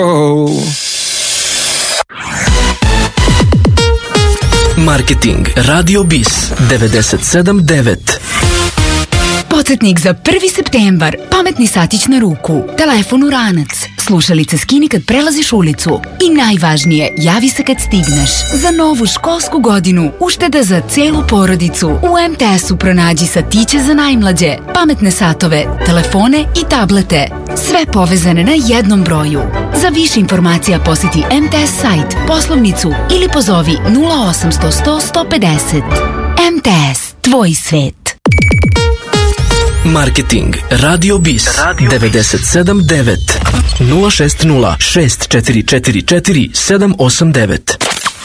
Marketing Radio Bis 97.9. Podsjetnik za 1. septembar. Pametni satić na ruku, telefon u ranac, slušalice skini kad prelaziš ulicu i najvažnije, javi se kad stigneš. Za novu školsku godinu ušteda za celu porodicu. U MTS-u pronađi satiće za najmlađe, pametne satove, telefone i tablete. Sve povezane na jednom broju. Za više informacija posjeti MTS sajt, poslovnicu ili pozovi 0800 100 150. MTS, tvoj svet. Marketing Radio Bis 97.9 060 6444 789.